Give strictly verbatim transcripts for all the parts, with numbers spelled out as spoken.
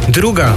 Druga.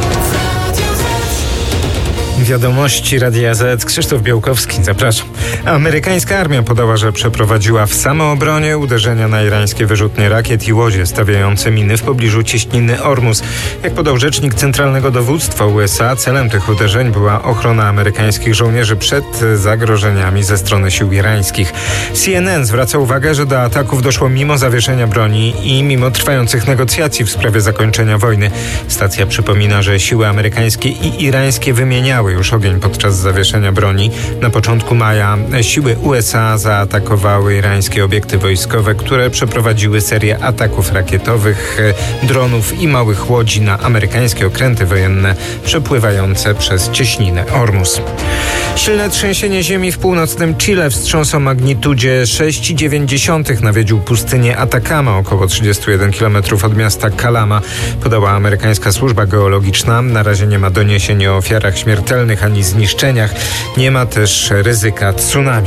Wiadomości Radia Z. Krzysztof Białkowski, zapraszam. Amerykańska armia podała, że przeprowadziła w samoobronie uderzenia na irańskie wyrzutnie rakiet i łodzie stawiające miny w pobliżu cieśniny Ormus. Jak podał rzecznik Centralnego Dowództwa U S A, celem tych uderzeń była ochrona amerykańskich żołnierzy przed zagrożeniami ze strony sił irańskich. C N N zwraca uwagę, że do ataków doszło mimo zawieszenia broni i mimo trwających negocjacji w sprawie zakończenia wojny. Stacja przypomina, że siły amerykańskie i irańskie wymieniały już ogień podczas zawieszenia broni. Na początku maja siły U S A zaatakowały irańskie obiekty wojskowe, które przeprowadziły serię ataków rakietowych, dronów i małych łodzi na amerykańskie okręty wojenne przepływające przez cieśninę Ormus. Silne trzęsienie ziemi w północnym Chile wstrząs o magnitudzie sześć przecinek dziewięć nawiedził pustynię Atacama, około trzydzieści jeden kilometrów od miasta Calama, podała amerykańska służba geologiczna. Na razie nie ma doniesień o ofiarach śmiertelnych ani zniszczeniach. Nie ma też ryzyka tsunami.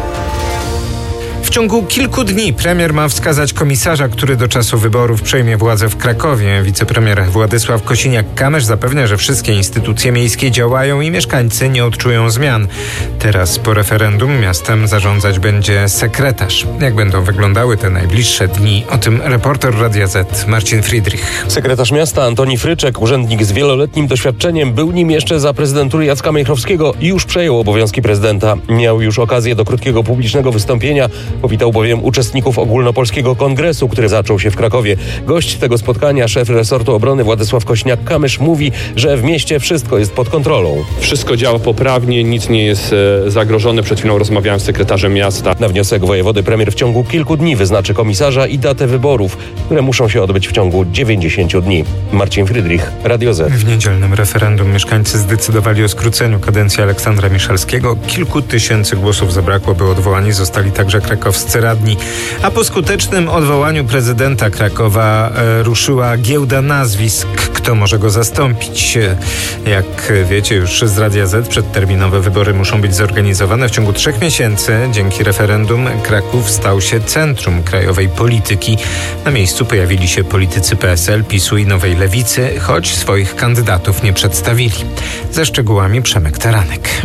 W ciągu kilku dni premier ma wskazać komisarza, który do czasu wyborów przejmie władzę w Krakowie. Wicepremier Władysław Kosiniak-Kamysz zapewnia, że wszystkie instytucje miejskie działają i mieszkańcy nie odczują zmian. Teraz po referendum miastem zarządzać będzie sekretarz. Jak będą wyglądały te najbliższe dni? O tym reporter Radia Z Marcin Friedrich. Sekretarz miasta Antoni Fryczek, urzędnik z wieloletnim doświadczeniem, był nim jeszcze za prezydentury Jacka Majchrowskiego i już przejął obowiązki prezydenta. Miał już okazję do krótkiego publicznego wystąpienia. Powitał bowiem uczestników ogólnopolskiego kongresu, który zaczął się w Krakowie. Gość tego spotkania, szef resortu obrony Władysław Kosiniak-Kamysz, mówi, że w mieście wszystko jest pod kontrolą. Wszystko działa poprawnie, nic nie jest e, zagrożone. Przed chwilą rozmawiałem z sekretarzem miasta. Na wniosek wojewody premier w ciągu kilku dni wyznaczy komisarza i datę wyborów, które muszą się odbyć w ciągu dziewięćdziesięciu dni. Marcin Friedrich, Radio Z. W niedzielnym referendum mieszkańcy zdecydowali o skróceniu kadencji Aleksandra Miszalskiego. Kilku tysięcy głosów zabrakło, by odwołani zostali także krakowscy radni. A po skutecznym odwołaniu prezydenta Krakowa e, ruszyła giełda nazwisk. Kto może go zastąpić? Jak wiecie już z Radia Z, przedterminowe wybory muszą być zorganizowane w ciągu trzech miesięcy. Dzięki referendum Kraków stał się centrum krajowej polityki. Na miejscu pojawili się politycy P S L, PiSu i Nowej Lewicy, choć swoich kandydatów nie przedstawili. Ze szczegółami Przemek Taranek.